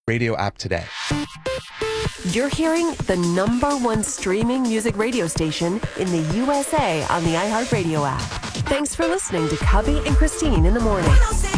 Radio app today. You're hearing the #1 streaming music radio station in the USA on the iHeartRadio app. Thanks for listening to Cubby and Christine in the morning.